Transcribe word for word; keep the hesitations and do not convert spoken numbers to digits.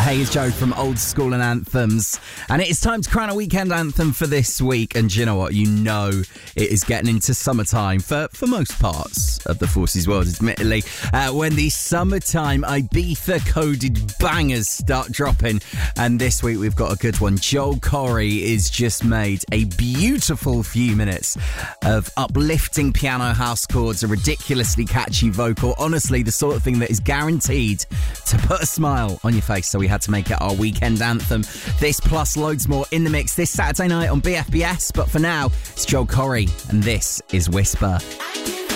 Hey, it's Joe from Old School and Anthems. And it is time to crown a weekend anthem for this week. And do you know what? You know it is getting into summertime for, for most parts of the Forces world, admittedly. Uh, when the summertime Ibiza-coded bangers start dropping. And this week we've got a good one. Joel Corry is just made a beautiful few minutes of uplifting piano house chords, a ridiculously catchy vocal. Honestly, the sort of thing that is guaranteed to put a smile on your face. So we had to make it our weekend anthem. This plus loads more in the mix this Saturday night on B F B S. But for now, it's Joel Corry and this is Whisper.